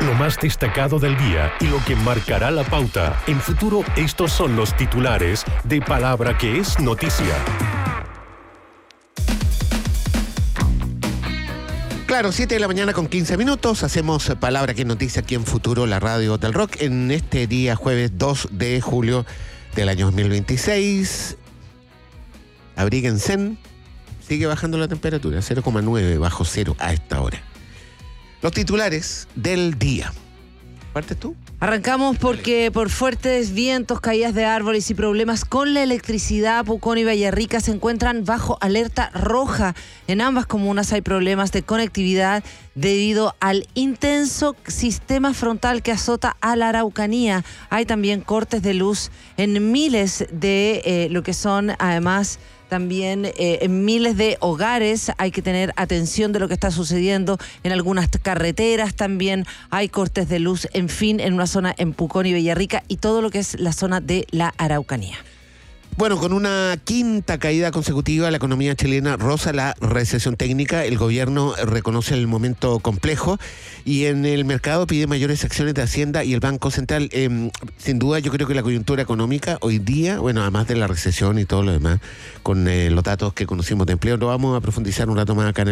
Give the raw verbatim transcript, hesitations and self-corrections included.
Lo más destacado del día y lo que marcará la pauta. En Futuro, estos son los titulares de Palabra que es noticia. Claro, siete de la mañana con quince minutos. Hacemos Palabra que es noticia aquí en Futuro, la radio del rock, en este día jueves dos de julio del año dos mil veintiséis. Abríguense. Sigue bajando la temperatura, cero coma nueve bajo cero a esta hora. Los titulares del día. ¿Partes tú? Arrancamos porque por fuertes vientos, caídas de árboles y problemas con la electricidad, Pucón y Villarrica se encuentran bajo alerta roja. En ambas comunas hay problemas de conectividad debido al intenso sistema frontal que azota a la Araucanía. Hay también cortes de luz en miles de eh, lo que son además... También eh, en miles de hogares hay que tener atención de lo que está sucediendo. En algunas carreteras también hay cortes de luz, en fin, en una zona en Pucón y Villarrica y todo lo que es la zona de la Araucanía. Bueno, con una quinta caída consecutiva, la economía chilena roza la recesión técnica. El gobierno reconoce el momento complejo y en el mercado pide mayores acciones de Hacienda y el Banco Central. Eh, sin duda, yo creo que la coyuntura económica hoy día, bueno, además de la recesión y todo lo demás, con eh, los datos que conocimos de empleo, lo vamos a profundizar un rato más acá en el